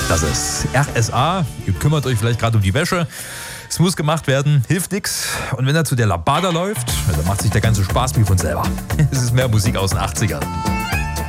Das ist RSA. Ihr kümmert euch vielleicht gerade um die Wäsche. Es muss gemacht werden, hilft nix. Und wenn dazu der Lambada läuft, dann macht sich der ganze Spaß wie von selber. Es ist mehr Musik aus den 80ern.